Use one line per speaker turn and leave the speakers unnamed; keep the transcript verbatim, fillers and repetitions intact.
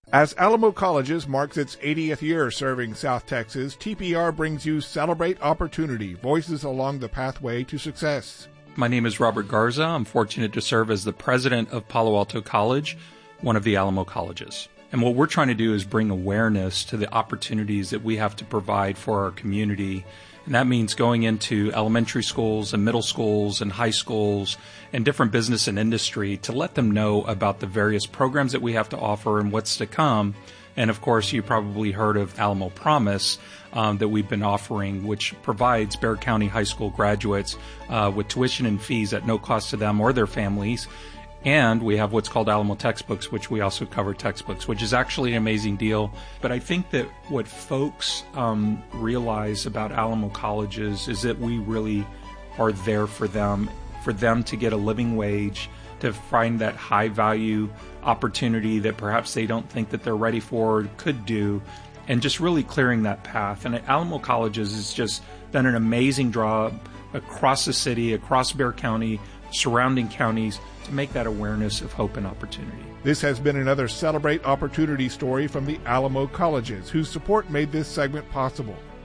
As Alamo Colleges marks its eightieth year serving South Texas, T P R brings you Celebrate Opportunity, Voices Along the Pathway to Success.
My name is Robert Garza. I'm fortunate to serve as the president of Palo Alto College, one of the Alamo Colleges. And what we're trying to do is bring awareness to the opportunities that we have to provide for our community. And that means going into elementary schools and middle schools and high schools and different business and industry to let them know about the various programs that we have to offer and what's to come. And of course, you probably heard of Alamo Promise um, that we've been offering, which provides Bexar County High School graduates uh, with tuition and fees at no cost to them or their families. And we have what's called Alamo Textbooks, which we also cover textbooks, which is actually an amazing deal. But I think that what folks um, realize about Alamo Colleges is that we really are there for them, for them to get a living wage, to find that high value opportunity that perhaps they don't think that they're ready for or could do, and just really clearing that path. And Alamo Colleges has just done an amazing job across the city, across Bexar County, surrounding counties, to make that awareness of hope and opportunity.
This has been another Celebrate Opportunity story from the Alamo Colleges, whose support made this segment possible.